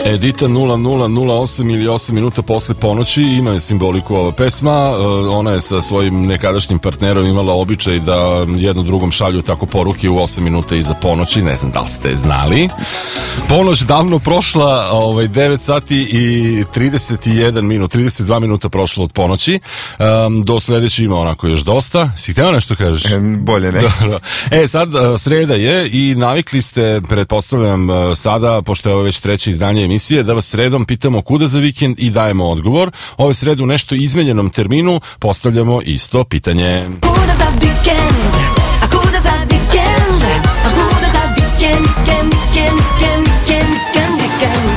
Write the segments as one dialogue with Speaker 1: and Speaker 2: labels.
Speaker 1: Edita 0008 ili 8 minuta posle ponoći, ima je simboliku ova pesma. Ona je sa svojim nekadašnjim partnerom imala običaj da jedno drugom šalju tako poruke u 8 minuta iza ponoći. Ne znam da li ste znali. Ponoć davno prošla, 9 sati i 31 minut, 32 minuta prošlo od ponoći. Do sledeće ima onako još dosta. Si hteo nešto kažeš?
Speaker 2: Bolje ne.
Speaker 1: Sad sreda je i navikli ste, pretpostavljam sada, pošto je ovo već treće izdanje emisije, da vas sredom pitamo kuda za vikend i dajemo odgovor. Ove srede u nešto izmenjenom terminu postavljamo isto pitanje.
Speaker 3: Kuda za vikend, a kuda za vikend, a kuda za vikend, vikend, vikend, vikend, vikend, vikend.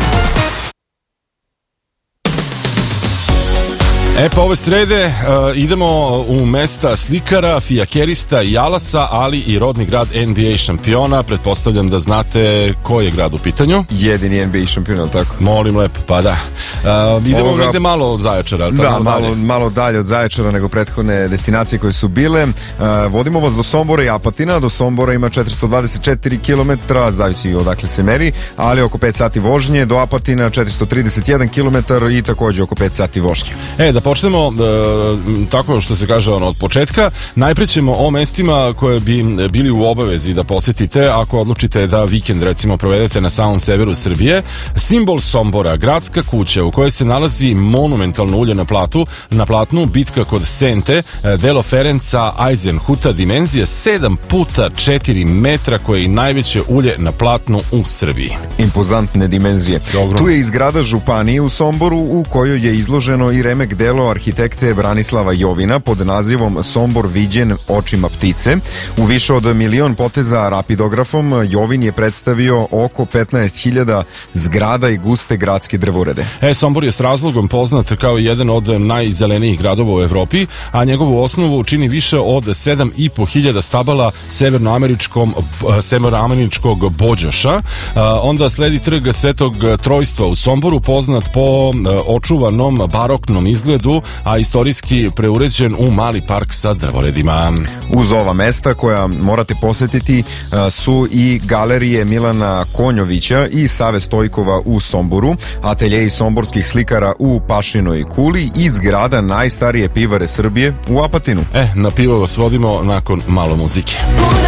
Speaker 1: Pa ove srede idemo u mesta slikara, fijakerista i alasa, ali i rodni grad NBA šampiona. Pretpostavljam da znate koji je grad u pitanju.
Speaker 2: Jedini NBA šampion, ali tako?
Speaker 1: Molim lepo, pa da. Idemo negde malo od Zaječara.
Speaker 2: Da, malo dalje od Zaječara nego prethodne destinacije koje su bile. Vodimo vas do Sombora i Apatina. Do Sombora ima 424 km, zavisi odakle se meri, ali oko 5 sati vožnje. Do Apatina 431 km i takođe oko 5 sati vožnje.
Speaker 1: Da počnemo tako što se kaže od početka. Najpre ćemo o mestima koje bi bili u obavezi da posetite ako odlučite da vikend recimo provedete na samom severu Srbije. Simbol Sombora, gradska kuća u kojoj se nalazi monumentalno ulje na platnu, bitka kod Sente, delo Ferenca Eisenhuta, dimenzija 7x4 metra, koje je najveće ulje na platnu u Srbiji.
Speaker 2: Impozantne dimenzije.
Speaker 1: Dobro.
Speaker 2: Tu je i zgrada Županije u Somboru u kojoj je izloženo i remek delo arhitekte Branislava Jovina pod nazivom Sombor viđen očima ptice. U više od 1.000.000 poteza rapidografom Jovin je predstavio oko 15.000 zgrada i guste gradske drvorede.
Speaker 1: Sombor je s razlogom poznat kao jedan od najzelenijih gradova u Evropi, a njegovu osnovu čini više od 7.500 stabala severnoameričkog bođoša. Onda sledi trg Svetog Trojstva u Somboru, poznat po očuvanom baroknom izgledu, a istorijski preuređen u mali park sa drvoredima.
Speaker 2: Uz ova mesta koja morate posetiti su i galerije Milana Konjovića i Save Stojkova u Somboru, ateljeji somborskih slikara u Pašinoj Kuli i zgrada najstarije pivare Srbije u Apatinu.
Speaker 1: Na pivo vas vodimo nakon malo muzike.
Speaker 3: Kuda